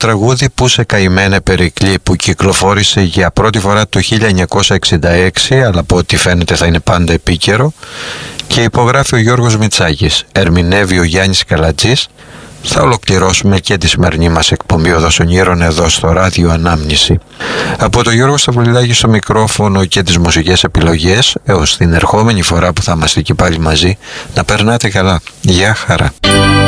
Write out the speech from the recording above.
τραγούδι «Πούσε καημένε Περικλή» που κυκλοφόρησε για πρώτη φορά το 1966, αλλά από ό,τι φαίνεται θα είναι πάντα επίκαιρο, και υπογράφει ο Γιώργος Μητσάκης, ερμηνεύει ο Γιάννης Καλατζής. Θα ολοκληρώσουμε και τη σημερινή μας εκπομπή «Οδός Ονείρων» εδώ στο ράδιο Ανάμνηση. Από τον Γιώργο Σταυρουλάκη στο μικρόφωνο και τις μουσικές επιλογές, έως την ερχόμενη φορά που θα είμαστε και πάλι μαζί, να περνάτε καλά. Γεια χαρά.